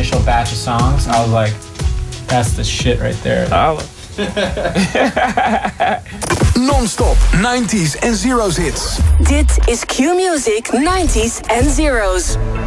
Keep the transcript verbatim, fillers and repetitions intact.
initial batch of songs, I was like, that's the shit right there. Non-stop nineties en zeros hits. Dit is Q-Music nineties en zeros.